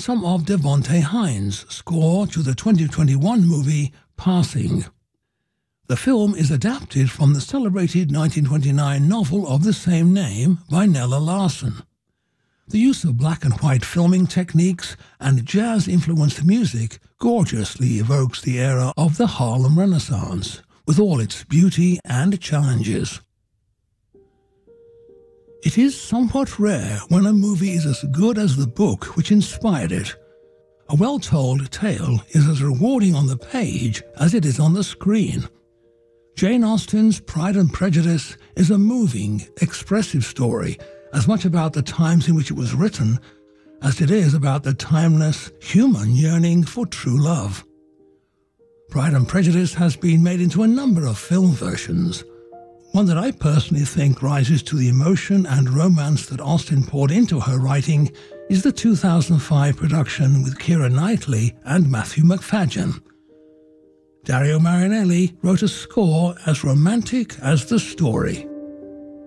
some of Devonte Hines' score to the 2021 movie Passing. The film is adapted from the celebrated 1929 novel of the same name by Nella Larsen. The use of black and white filming techniques and jazz-influenced music gorgeously evokes the era of the Harlem Renaissance, with all its beauty and challenges. It is somewhat rare when a movie is as good as the book which inspired it. A well-told tale is as rewarding on the page as it is on the screen. Jane Austen's Pride and Prejudice is a moving, expressive story, as much about the times in which it was written as it is about the timeless, human yearning for true love. Pride and Prejudice has been made into a number of film versions. One that I personally think rises to the emotion and romance that Austen poured into her writing is the 2005 production with Keira Knightley and Matthew Macfadyen. Dario Marianelli wrote a score as romantic as the story.